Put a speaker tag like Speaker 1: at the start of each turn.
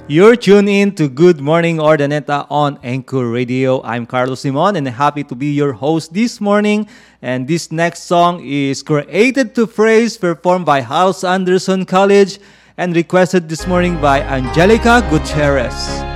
Speaker 1: You're tuned in to Good Morning Ordaneta on Anchor Radio. I'm Carlos Simon and happy to be your host this morning. And this next song is Created to Praise, performed by House Anderson College and requested this morning by Angelica Gutierrez.